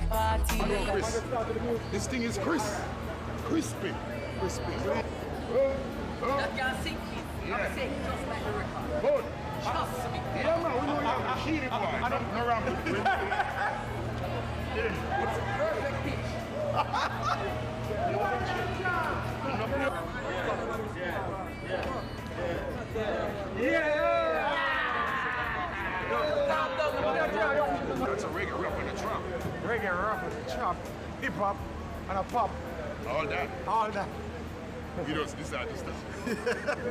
party. Chris, this thing is crispy. That can't sink it. I'm saying just like the record. Good. Just me. Yeah, man, we know you have a cheaty boy. No wrong with it. It's perfect pitch. That's a reggae rough in the trunk. Reggae rough and chop, hip hop and a pop. All that. All that. You don't decide this stuff.